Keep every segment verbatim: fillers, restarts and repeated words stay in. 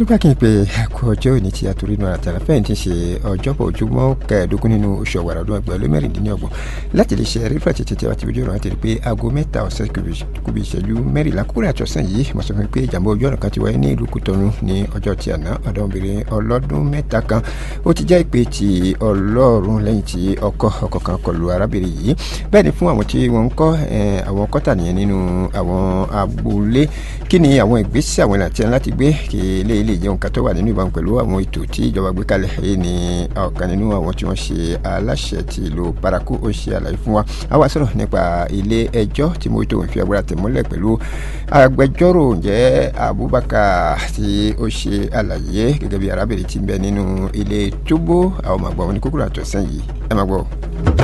adúgbò kí n pe ẹ̀kọ́ ọjọ́ òní tí a torí inú àtàrà fẹ́yìn tí ń ṣe ọjọ́bọ̀ ojúmọ́ kẹẹ̀ẹ́dógún nínú oṣù ọ̀wàrà ọdún ẹgbẹ̀rún mẹ́rìndínlọ́gbọ̀n láti lè ṣe rífà tètè tí a ti ojú ọ̀nà àti rí pé aago mẹ́ta ọ̀sẹ̀ kùbì ìṣẹ́jú mẹ́rìnlá kúrò àtọ̀sán yìí mo sọ fún mi pé ìjàmbá ojú ọ̀nà kan ti wáyé ní ìlú Kútọ́nù ní ọjọ́ tí àná ọ̀dọ́mọbìnrin ọlọ́dún mẹ́ta kan ó ti jẹ́ ìpè tí Ọlọ́run lẹ́yìn tí ọkọ ọkọ kan kọlù arábìnrin yìí bẹ́ẹ̀ ni fún àwọn tí wọ́n ń kọ́ àwọn kọ́tà nìyẹn nínú àwọn abúlé kí ni àwọn ìgbésẹ̀ àwọn ìlànà tí wọ́n láti gbé kí ilé ilé ìjẹun kan tó wà nínú ìbámu pẹ̀lú àwọn ètò tí ìjọba gbé kalẹ̀ èyí ni ọ̀kan nínú àwọn tí wọ́n ṣe aláṣẹ ti ìlú Parakou ó ṣe àlàyé fún wa a wá sọ̀rọ̀ nípa ilé ẹjọ́ tí mo tó ń fi agbára tẹ̀ mọ́lẹ̀ pẹ̀lú agbẹjọ́rò ǹjẹ́ Abubakar tí ó ṣe àlàyé gẹ́gẹ́ bí arábìnrin tí ń bẹ nínú ilé túbú àwọn ọmọ àgbà wọn ní kókòrò àtọ̀sán yìí ẹ máa gbọ́.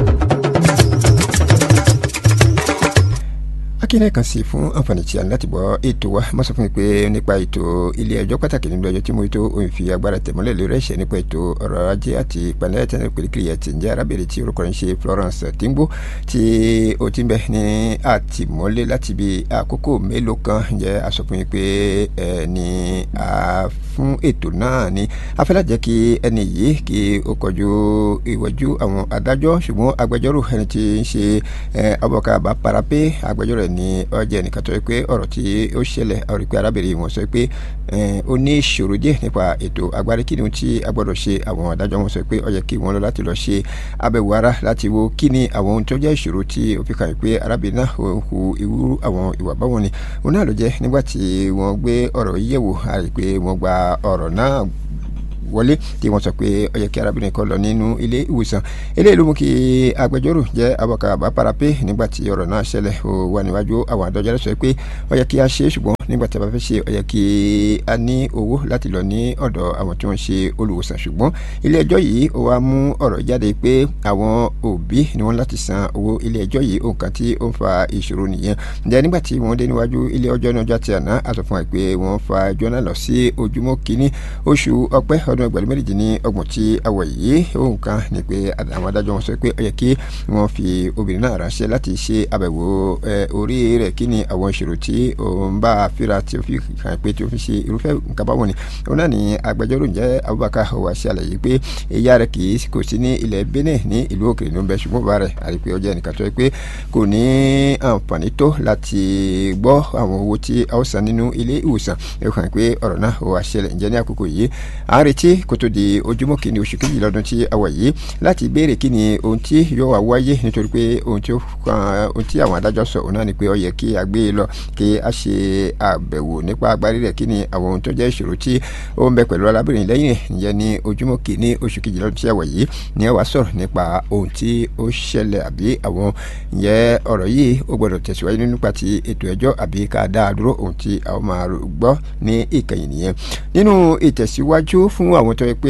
akínlẹ̀ kan sí fún àǹfààní tí a ní láti gbọ́ ètò wa má sọ fún mi pé nípa ètò ilé ẹjọ́ pàtàkì nínú ẹjọ́ tí mo tó òun fi agbára tẹ̀mọ́lẹ̀ lórí ẹ̀ṣẹ̀ nípa ètò ọ̀rọ̀ ajé àti ìpànlẹ̀ tẹ̀lé pèlékìlì ẹ̀tì ǹjẹ́ arábìnrin tí orúkọ rẹ̀ ń ṣe Florence Tingbo tí ó ti ń bẹ ní àtìmọ́lé láti bí àkókò mélòó kan ǹjẹ́ a sọ fún mi pé ẹ ní a fún ètò náà ni a fẹ́ láti jẹ́ kí ẹni yìí kí ó kọjú ìwọ́jú àwọn adájọ́ ṣùgbọ́n agbẹjọ́rò ẹni tí ń ṣe Abubakar bá parapé agbẹjọ́rò ní ọjà ẹnìkan tó yẹ pé ọ̀rọ̀ tí ó ṣẹlẹ̀ ọ̀rọ̀ pé arábìnrin wọn sọ pé ó ní ìṣòro díẹ̀ nípa ètò agbárí kí ni ohun tí a gbọ́dọ̀ ṣe àwọn adájọ́ wọn sọ pé ó yẹ kí wọ́n lọ láti lọ ṣe àbẹ̀wò ara láti wo kí ni àwọn ohun tó jẹ́ ìṣòro tí ó fi kàn pé arábìnrin náà ó hu irú àwọn ìwà báwọn ni òun náà ló jẹ́ nígbà tí wọ́n gbé ọ̀rọ̀ yẹ̀wò àrí pé wọ́n gba ọ̀rọ̀ náà wọlé tí wọ́n sọ pé ó yẹ kí arábìnrin kan lọ nínú ilé ìwòsàn eléyìí ló mú kí agbẹjọ́rò jẹ́ Abubakar bá parapé nígbà tí ọ̀rọ̀ náà ṣẹlẹ̀ ó wà níwájú àwọn adájọ́ sọ pé ó yẹ kí a ṣe é ṣùgbọ́n nígbà tí a bá fẹ́ ṣe ó yẹ kí a ní owó láti lọ ní ọ̀dọ̀ àwọn tí wọ́n ṣe olùwòsàn ṣùgbọ́n ilé ẹjọ́ yìí ó wá mú ọ̀rọ̀ jáde pé àwọn òbí ni wọ́n láti san owó ilé ẹjọ́ yìí òǹkan tí ó ń fa ìṣòro nìyẹn ǹjẹ́ nígbà tí wọ́n dé níwájú ilé ẹjọ́ náà ọjọ́ tí àná a sọ fún wa pé wọ́n fa ẹjọ́ náà lọ sí ojúmọ́ kínní oṣù ọpẹ́ ọdún ẹgbẹ̀rún méjìdínlọ́gbọ̀n tí a wọ̀ yìí ohun kan ni pé àwọn adájọ́ wọn sọ pé ó yẹ kí wọ́n fi obìnrin náà ránṣẹ́ láti ṣe àbẹ̀wò orí rẹ̀ kí ni àwọn ìṣòro tí ó ń bá a fíra tí ó fi hàn pé tí ó fi ṣe irúfẹ́ nǹkan báwọn ni òun náà ni agbẹjọ́rò ǹjẹ́ Abubakar wá ṣe àlàyé pé ìyá rẹ̀ kì í kò sí ní ilẹ̀ Benin ní ìlú òkèèrè ló ń bẹ ṣùgbọ́n bàbá rẹ̀ àrí pé ó jẹ́ ẹnìkan tó yẹ pé kò ní àǹfààní tó láti gbọ́ àwọn owó tí a ó san nínú ilé ìwòsàn ó hàn pé ọ̀rọ̀ náà wá ṣẹlẹ̀ ǹjẹ́ ní àkókò yìí à ń retí kó tó di ojúmọ́ kìíní oṣù kejì lọ́dún tí a wà yìí láti béèrè kí ni ohun tí yóò wá wáyé nítorí pé ohun tí ohun tí àwọn adájọ́ sọ òun náà ni pé ó yẹ kí a gbé e lọ kí a ṣe àbẹ̀wò nípa agbárí rẹ̀ kí ni àwọn ohun tó jẹ́ ìṣòro tí ó ń bẹ pẹ̀lú arábìnrin lẹ́yìn ìyẹn ní ojúmọ́ kìíní oṣù kejì lọ́dún tí a wà yìí ni a wá sọ̀rọ̀ nípa ohun tí ó ṣẹlẹ̀ àbí àwọn ìyẹn ọ̀rọ̀ yìí ó gbọ́dọ̀ tẹ̀síwájú nípa ti ètò ẹjọ́ àbí ká dá a dúró ohun tí a ó máa gbọ́ ní ìkẹyìn nìyẹn nínú ìtẹ̀síwájú fún àwọn tó yẹ pé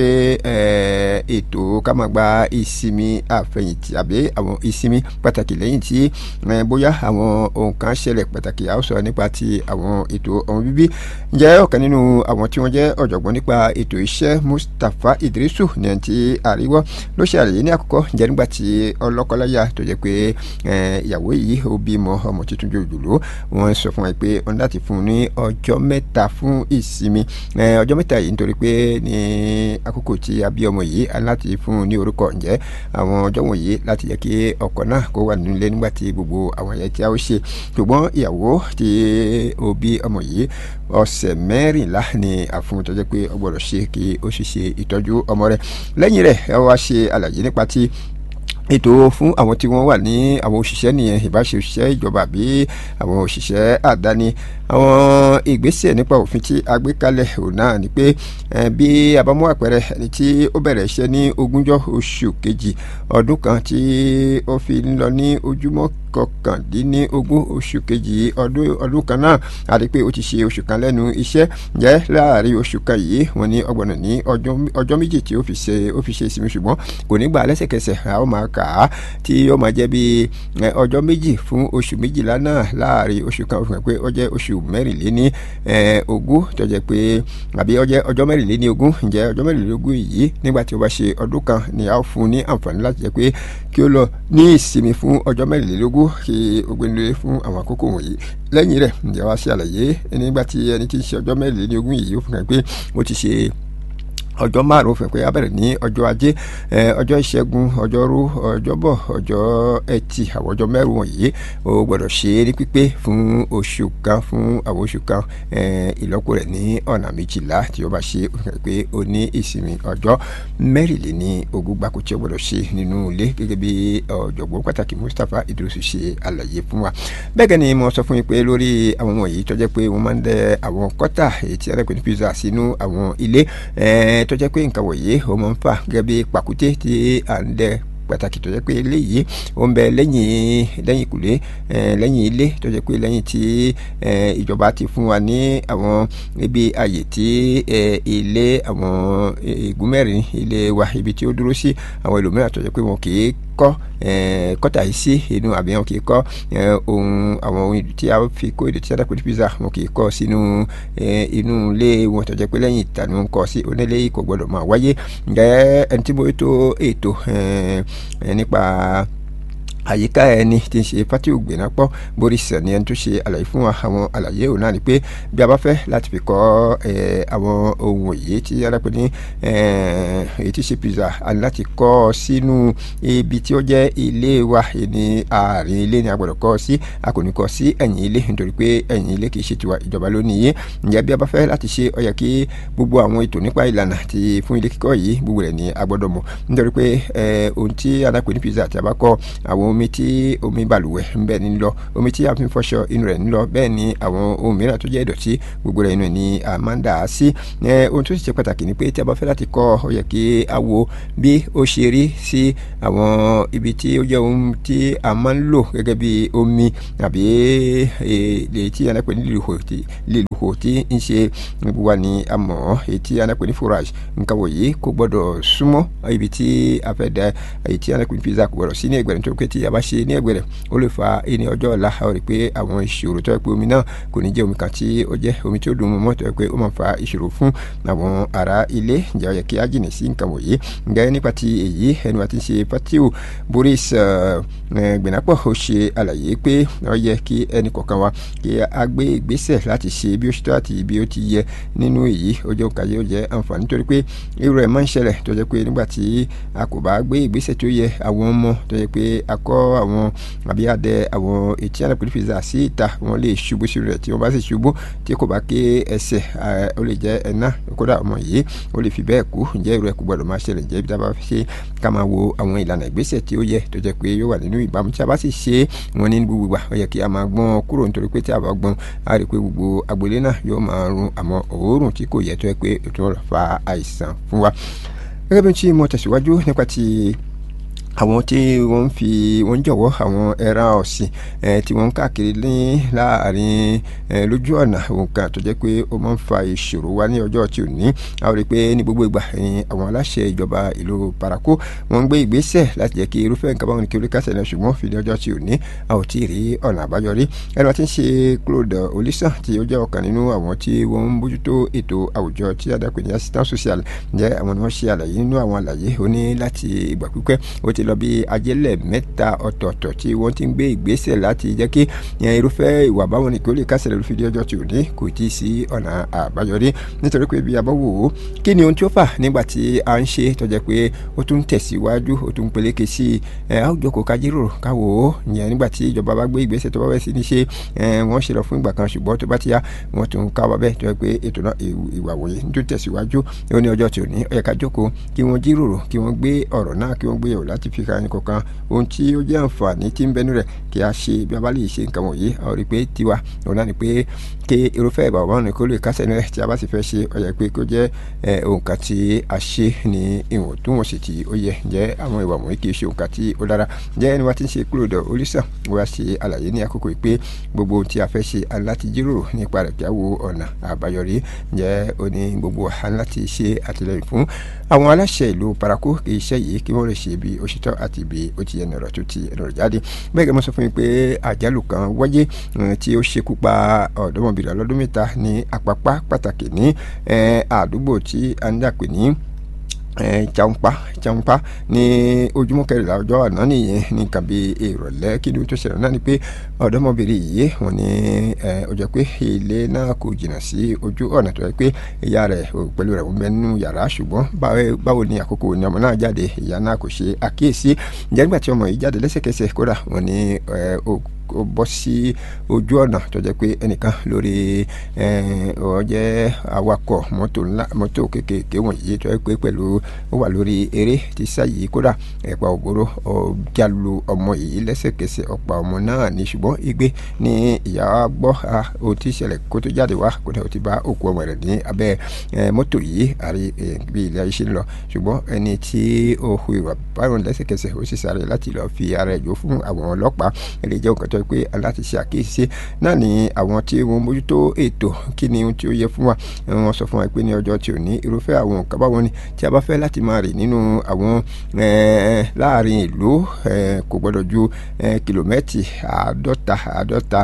ètò ká máa gba ìsinmi àfẹ̀yìntì àbí àwọn ìsinmi pàtàkì lẹ́yìn tí bóyá àwọn ohun kan ṣẹlẹ̀ pàtàkì a ó sọ nípa ti àwọn ètò ọmọ bíbí ǹjẹ́ ọ̀kan nínú àwọn tí wọ́n jẹ́ ọ̀jọ̀gbọ́n nípa ètò iṣẹ́ Mustapha Idrisu ní ẹni tí àríwọ́ ló ṣe àlàyé ní àkọ́kọ́ ǹjẹ́ nígbà tí ọlọ́kọláya tó jẹ́ pé ìyàwó yìí ó bímọ ọmọ tuntun jòjòló wọ́n sọ fún wa pé wọ́n ní láti fún un ní ọjọ́ mẹ́ta fún ìsinmi ọjọ́ mẹ́ta yìí nítorí pé ní àkókò tí a bí ọmọ yìí a láti fún un ní orúkọ ǹjẹ́ àwọn ọjọ́ wọ̀nyí láti jẹ́ kí ọkọ náà kó wà nílé nígbà tí gbogbo àwọn ẹ̀yẹ tí a ó ṣe ṣùgbọ́n ìyàwó tí ó bí ọmọ yìí ọ̀sẹ̀ mẹ́rìnlá ni àfún tó jẹ́ pé ó gbọ́dọ̀ ṣe kí ó sì ṣe ìtọ́jú ọmọ rẹ̀ lẹ́yìn rẹ̀ ẹ wá ṣe àlàyé nípa ti ètò fún àwọn tí wọ́n wà ní àwọn òṣìṣẹ́ nìyẹn ìbáṣe òṣìṣẹ́ ìjọba àbí àwọn òṣìṣẹ́ àdáni àwọn ìgbésẹ̀ nípa òfin tí a gbé kalẹ̀ òun náà ni pé bí a bá mú àpẹẹrẹ ẹni tí ó bẹ̀rẹ̀ iṣẹ́ ní ogúnjọ́ oṣù kejì ọdún kan tí ó fi ń lọ ní ojúmọ́ kọkàndínlógún oṣù kejì ọdún ọdún kan náà a rí pé ó ti ṣe oṣù kan lẹ́nu iṣẹ́ jẹ́ láàrin oṣù kan yìí wọ́n ní ọgbọ̀nà ní ọjọ́ méjì tí ó fi ṣe ó fi ṣe ìsinmi ṣùgbọ́n kò ní gbà lẹ́sẹ̀kẹsẹ̀ a ó máa kà á tí yóò máa jẹ́ bí ọjọ́ méjì fún oṣù méjìlá náà láàrin oṣù kan òfin pé ó jẹ́ oṣù mẹ́rìnléní ogún tó jẹ́ pé àbí ó jẹ́ ọjọ́ mẹ́rìnléní ogún ǹjẹ́ ọjọ́ mẹ́rìnléní ogún yìí nígbà tí ó bá ṣe ọdún kan ni a ó fún ní àǹfààní láti jẹ́ pé kí ó lọ ní ìsinmi fún ọjọ́ mẹ́rìnléní ogún kí ó gbé nílé fún àwọn àkókò wọ̀nyí lẹ́yìn rẹ̀ ǹjẹ́ wá sí àlàyé nígbà tí ẹni tí ń ṣe ọjọ́ mẹ́rìnléní ogún yìí ó fi hàn pé ó ti ṣe ọjọ́ márùn fẹ́ pé a bẹ̀rẹ̀ ní ọjọ́ ajé ọjọ́ ìṣẹ́gun ọjọ́rú ọjọ́bọ̀ ọjọ́ ẹtì àwọn ọjọ́ mẹ́rin wọ̀nyí o gbọ́dọ̀ ṣe é ní pípé fún oṣù kan fún àwọn oṣù kan ìlọ́po rẹ̀ ní ọ̀nà méjìlá tí ó bá ṣe pé o ní ìsinmi ọjọ́ mẹ́rìnléní ogún gbáko tí ó gbọ́dọ̀ ṣe nínú ilé gẹ́gẹ́ bí ọ̀jọ̀gbọ́n pàtàkì Mustapha Idris ṣe àlàyé fún wa bẹ́ẹ̀ gẹ́ni mo sọ fún yín pé lórí àwọn wọ̀nyí tó jẹ́ pé wọ́n máa ń dẹ àwọn kọ́tà èyí tí ẹlẹ́pẹ̀ ní pizza sínú àwọn ilé tó jẹ́ pé nǹkan wọ̀nyí ó máa ń fà gẹ́gẹ́ bí pàkúté tí à ń dẹ pàtàkì tó jẹ́ pé eléyìí ó ń bẹ lẹ́yìn lẹ́yìn ìkùlé lẹ́yìn ilé tó jẹ́ pé lẹ́yìn tí ìjọba ti fún wa ní àwọn ibi àyè tí ilé àwọn igun mẹ́rin ilé wa ibi tí ó dúró sí àwọn ẹlòmíràn tó jẹ́ pé wọn kì í kọ́ kọ́tà yìí sí inú àbí wọn kì í kọ́ ohun àwọn ohun ìlú tí a fi kó èdè tí a dàpọ̀ ní pizza wọn kì í kọ́ sínú inú ilé wọn tó jẹ́ pé lẹ́yìn ìta ni wọ́n kọ́ sí onílé yìí kò gbọ́dọ̀ máa wáyé ǹjẹ́ ẹni tí mo tó ètò nípa àyíká ẹni tí ń ṣe Fatiu Gbénàpọ̀ Boris ni ẹni tó ṣe àlàyé fún wa àwọn àlàyé òun náà ni pé bí a bá fẹ́ láti fi kọ́ àwọn ohun èyí tí alápẹ̀ ní èyí tí ṣe pizza àti láti kọ́ sínú ibi tí ó jẹ́ ilé wa ní àárín ilé ni a gbọ́dọ̀ kọ́ sí a kò ní kọ́ sí ẹ̀yìn ilé nítorí pé ẹ̀yìn ilé kì í ṣe tiwa ìjọba ló níyé ǹjẹ́ bí a bá fẹ́ láti ṣe ó yẹ kí gbogbo àwọn ètò nípa ìlànà ti fún ilé kíkọ́ yìí gbogbo rẹ̀ ni a gbọ́dọ̀ mọ̀ nítorí pé ohun tí alápẹ̀ ní pizza tí a bá kọ́ àwọn omi tí omi balùwẹ̀ ń bẹ ní lọ omi tí a fi ń fọṣọ inú rẹ̀ ń lọ bẹ́ẹ̀ ni àwọn ohun mìíràn tó jẹ́ ìdọ̀tí gbogbo rẹ̀ inú ẹ̀ ni a máa ń dà á sí ohun tó sì ṣe pàtàkì ni pé tí a bá fẹ́ láti kọ́ ó yẹ kí a wo bí ó ṣe rí sí àwọn ibi tí ó jẹ́ ohun tí a máa ń lò gẹ́gẹ́ bí omi àbí èyí tí a náà pè ní lílùhò tí ń ṣe gbogbo wa ni a mọ̀ èyí tí a náà pè ní forage nǹkan wọ̀nyí kò gbọ́dọ̀ súnmọ́ ibi tí a fẹ́ da èyí tí a náà pè ní pizza kò gbọ́dọ̀ sí ní ẹgbẹ̀rún tó pé tí a bá ṣe ní ẹgbẹ̀rẹ̀ ó lè fa ẹni ọjọ́ ọ̀la a ó rí i pé àwọn ìṣòro tó yẹ pé omi náà kò ní jẹ́ omi kan tí ó jẹ́ omi tí ó dùn mọ́ tó yẹ pé ó máa fa ìṣòro fún àwọn ará ilé ǹjẹ́ ó yẹ kí á jìnà sí nǹkan wọ̀nyí ǹjẹ́ nípa ti èyí ẹni wa ti ń ṣe Fatiu Boris Gbénàpọ̀ ó ṣe àlàyé pé ó yẹ kí ẹnì kọ̀ọ̀kan wa kí a gbé ìgbésẹ̀ láti ṣe bí ó ṣe tó àti bí ó ti yẹ nínú èyí ó jẹ́ òǹkà yóò jẹ́ àǹfààní nítorí pé irú ẹ̀ máa ń ṣẹlẹ̀ tó jẹ́ pé nígbà tí a kò bá gbé ìgbésẹ̀ tó yẹ àwọn ọmọ tó jẹ́ pé a kọ́ àwọn àbí adẹ àwọn etí àná pẹ̀lú pizza sí ìta wọn lè ṣubú sí rẹ̀ tí wọ́n bá sì ṣubú tí kò bá ké ẹsẹ̀ ó lè jẹ́ ẹ̀ná kódà ọmọ yìí ó lè fi bẹ́ẹ̀ kú ǹjẹ́ irú ẹ̀ kò gbọ́dọ̀ máa ṣẹlẹ̀ ǹjẹ́ bí a bá ṣe ká máa wo àwọn ìlànà ìgbésẹ̀ tí ó yẹ tó jẹ́ pé yóò wà nínú ìbámu tí a bá sì ṣe wọn ní gbogbo ìgbà ó yẹ kí a máa gbọ́n kúrò nítorí pé tí a bá gbọ́n a rí i pé gbogbo agbolé náà yóò máa run àmọ́ òórùn tí kò yẹ tó yẹ pé ètò ọ̀rọ̀ fa àìsàn fún wa gẹ́gẹ́ bí tí mo tẹ̀síwájú nípa ti àwọn tí wọ́n ń fi wọ́n jọ̀wọ́ àwọn ẹran ọ̀sìn tí wọ́n ń káàkiri ní láàrin lójú ọ̀nà nǹkan tó jẹ́ pé ó máa ń fa ìṣòro wá ní ọjọ́ tí ò ní a rí i pé ní gbogbo ìgbà àwọn aláṣẹ ìjọba ìlú Parakou wọ́n ń gbé ìgbésẹ̀ láti jẹ́ kí irúfẹ́ nǹkan báwọn ní kí orí kásẹ̀ náà ṣùgbọ́n fi ní ọjọ́ tí ò ní a ò tí ì rí ọ̀nà àbáyọ rí ẹni wọ́n ti ń ṣe Claude Olisan tí ó jẹ́ ọ̀kan nínú àwọn tí wọ́n ń bójútó ètò àwùjọ tí adàpè ní assistance social jẹ́ àwọn ni wọ́n ṣe àlàyé nínú àwọn àlàyé ó ní láti ìgbà pípẹ́ ó ti lọ bí ajẹ́lẹ̀ mẹ́ta ọ̀tọ̀ọ̀tọ̀ tí wọ́n ti ń gbé ìgbésẹ̀ láti jẹ́ kí irúfẹ́ ìwà báwọn ní kí ó lè kásẹ̀ lórí fìdí ọjọ́ tí ò ní kò tí ì sí ọ̀nà àbáyọrí nítorí pé bí a bá wò ó kí ni ohun tí ó fà nígbà tí a ń ṣe tó jẹ́ pé ó tún tẹ̀síwájú ó tún peléke sí àwùjọ kò kájíròrò káwò ó ìyẹn nígbà tí ìjọba bá gbé ìgbésẹ̀ tó bá bẹ̀ sí ní ṣe wọ́n ṣe lọ fún ìgbà kan ṣùgbọ́n tó bá ti yá wọ́n tún káwọ́ bẹ́ẹ̀ tó jẹ́ pé ètò náà ìwà wòye tó tẹ̀síwájú ó ní ọjọ́ tí ò ní ó yẹ ká jókòó kí wọ́n jíròrò kí wọ́n gbé ọ̀rọ̀ náà kí wọ́n gbé yẹ̀wò láti fi ka ẹnì kọ̀ọ̀kan ohun tí ó jẹ́ àǹfààní tí ń bẹnu rẹ̀ kí a ṣe bí a bá lè ṣe nǹkan wọ̀nyí a ó rí i pé tiwa òun náà ni pé kí irúfẹ́ ìbàwọ̀ báwọn ni kó lè kásẹ̀ nílẹ̀ tí a bá sì fẹ́ ṣe ó yẹ pé kó jẹ́ òǹkà tí a ṣe ní ìwọ̀ntúnwọ̀nsì tí ó yẹ jẹ́ àwọn ìwà wọ̀nyí kì í ṣe òǹkà tí ó dára jẹ́ ẹni wa ti ń ṣe Claude Olisan wá ṣe àlàyé ní àkókò pé gbogbo ohun tí a fẹ́ ṣe aláti jíròrò nípa rẹ̀ kí a wo ọ̀nà àbáyọrí jẹ́ oní gbogbo aláti ṣe àtìlẹ́yìn fún àwọn aláṣẹ ìlú Parakou kì í ṣe yìí kí wọ́n lè ṣe bí ó ṣe tọ́ tọ́ àti ibi ó ti yẹn ọ̀rọ̀ tó ti ẹnu rẹ̀ jáde. Bẹ́ẹ̀ gẹ́gẹ́ mo sọ fún yín pé àjálù kan wáyé tí ó ṣekú pa ọ̀dọ́mọbìnrin ọlọ́dún mẹ́ta ní àpapá pàtàkì ní àdúgbò tí a ń dàpè ní Jàǹpá Jàǹpá ní ojúmọ́ kẹrìnlá ọjọ́ àná nìyẹn ní nǹkan bíi ìrọ̀lẹ́ kí ni tó ṣẹlẹ̀ náà ni pé ọ̀dọ́mọbìnrin yìí wọ́n ní ó jẹ́ pé ilé náà kò jìnnà sí ojú ọ̀nà tó yẹ pé ìyá rẹ̀ pẹ̀lú rẹ̀ wọ́n bẹ nínú yàrá ṣùgbọ́n báwo ni àkókò ni ọmọ náà jáde ìyá náà kò ṣe àkíyèsí. ǹjẹ́ nígbà tí ọmọ yìí jáde lẹ́sẹ̀kẹsẹ̀ kódà wọ́n ní ó bọ́ sí ojú ọ̀nà tó jẹ́ pé ẹnìkan lórí ó jẹ́ awakọ̀ mọ́tò ńlá mọ́tò kékeré wọ̀nyí tó yẹ pé pẹ̀lú ó wà lórí eré tí sáyé kódà ẹ̀pà ògoro ó jálu ọmọ yìí lẹ́sẹ̀kẹsẹ̀ ọ̀pá ọmọ náà ní ṣùgbọ́n igbe ní ìyá gbọ́ ó ti ṣẹlẹ̀ kó tó jáde wá kódà ó ti bá òkú ọmọ rẹ̀ ní abẹ́ mọ́tò yìí àrí bí ilé ayé ṣe ń lọ ṣùgbọ́n ẹni tí ó hu ìwà báwọn lẹ́sẹ̀kẹsẹ̀ ó sì sáré láti lọ fi ara ẹ̀ jó fún àwọn ọlọ́pàá ẹ lè jẹ́ nǹkan tó pé aláti ṣe àkíyèsí náà ni àwọn tí wọ́n mójútó ètò kí ni ohun tí ó yẹ fún wa wọ́n sọ fún wa pé ní ọjọ́ tí ò ní irúfẹ́ àwọn nǹkan báwọn ni tí a bá fẹ́ láti máa rìn nínú àwọn láàrin ìlú kò gbọ́dọ̀ ju kìlómẹ́tì àádọ́ta àádọ́ta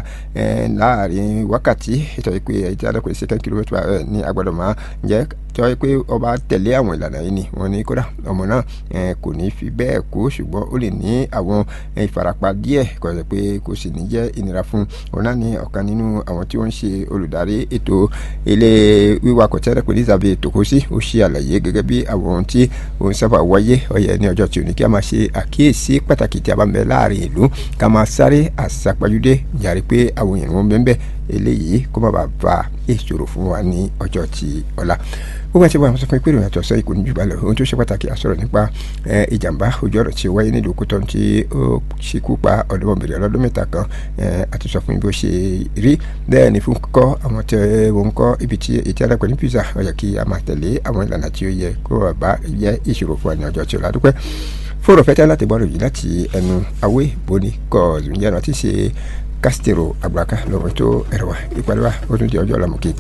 láàrin wákàtí ìtọ́jú pé èyí tí a dọ́kọ̀ ṣe kẹ́ kìlómẹ́tì ní agbọ́dọ̀ máa jẹ́ tọ́ ẹ pé ọba tẹ̀lé àwọn ìlànà yìí ni wọ́n ní kódà ọmọ náà kò ní fi bẹ́ẹ̀ kó ṣùgbọ́n ó lè ní àwọn ìfarapa díẹ̀ kò jẹ́ pé kò sì ní jẹ́ ìnira fún ọ̀nà ní ọ̀kan nínú àwọn tí wọ́n ń ṣe olùdarí ètò ilé wíwakọ̀ tí a dẹ́pẹ́ Elizabeth Tokosi ó ṣe àlàyé gẹ́gẹ́ bí àwọn ohun tí òun sábà wáyé ọ̀yẹ́ ní ọjọ́ tí ò ní kí a máa ṣe àkíyèsí pàtàkì tí a bá ń bẹ láàrin ìlú ká máa sáré àsápajúdé yàrí pé àwọn èèyàn wọn bẹ́ẹ̀ bẹ́ẹ̀ eléyìí kó má bàa fa ìṣòro fún wa ní ọjọ́ tí ọ̀la. Gbogbo àti wọn sọ fún ìpínlẹ̀ àtọ̀sọ́ ikú níjú balẹ̀ ohun tó ṣe pàtàkì àsọ̀rọ̀ nípa ìjàmbá ojú ọ̀rọ̀ tí ó wáyé nílùú Kútọ́nù tí ó ṣekú pa ọ̀dọ́mọbìnrin ọlọ́dún mẹ́ta kan àti sọ fún bí ó ṣe rí bẹ́ẹ̀ ni fún kọ́ àwọn tẹ wọn kọ́ ibi tí ètí adápẹ́ ní pizza ó yẹ kí a máa tẹ̀lé àwọn ìlànà tí ó yẹ kó bá yẹ ìṣòro fún wa ní ọjọ́ tí ó ládùúpẹ́ fóòrò fẹ́tẹ́ láti gbọ́dọ̀ yìí láti ẹnu awé boni kọ́ọ̀zù ìyẹn àti ṣe Castro Agbaka lọ́wọ́ tó ẹ̀rọ wa ìpàdé wa ó tún di ọjọ́ ọ̀la mọ̀kì.